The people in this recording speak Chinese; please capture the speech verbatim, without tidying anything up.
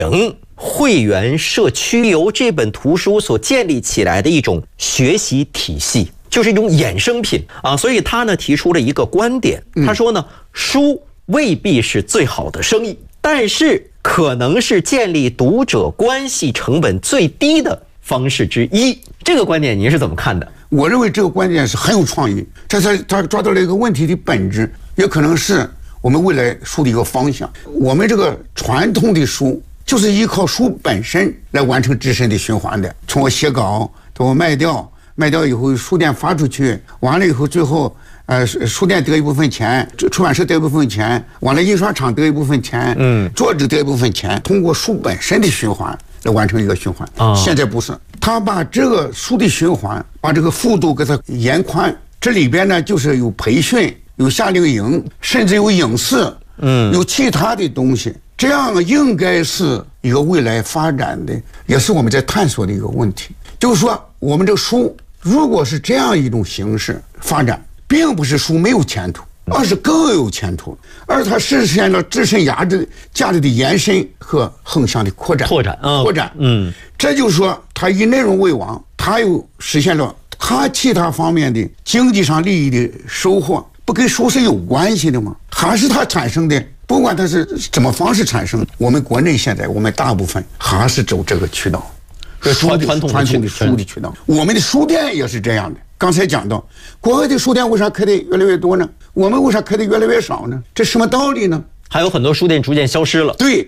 会员社区由这本图书所建立起来的一种学习体系，就是一种衍生品啊。所以他呢提出了一个观点，他说呢，书未必是最好的生意，但是可能是建立读者关系成本最低的方式之一。这个观点您是怎么看的？ 我认为这个观点是很有创意，这才他抓到了一个问题的本质，也可能是我们未来书的一个方向。我们这个传统的书就是依靠书本身来完成自身的循环的，从我写稿到我卖掉，卖掉以后书店发出去，完了以后最后呃书店得一部分钱，出版社得一部分钱，完了印刷厂得一部分钱，嗯，作者得一部分钱，通过书本身的循环来完成一个循环。哦、现在不是，他把这个书的循环，把这个幅度给它延宽，这里边呢就是有培训，有夏令营，甚至有影视，嗯，有其他的东西。这样应该是一个未来发展的，也是我们在探索的一个问题。就是说，我们这个书如果是这样一种形式发展，并不是书没有前途，而是更有前途，而它实现了自身价值价值的延伸和横向的扩展。 拓展，嗯， 扩展， 嗯， 这就是说，它以内容为王，它又实现了它其他方面的经济上利益的收获，不跟书是有关系的吗？还是它产生的？不管它是什么方式产生，我们国内现在我们大部分还是走这个渠道， 传传统传统的书的渠道。我们的书店也是这样的。刚才讲到，国外的书店为啥开的越来越多呢？我们为啥开的越来越少呢？这什么道理呢？ 还有很多书店逐渐消失了。 对。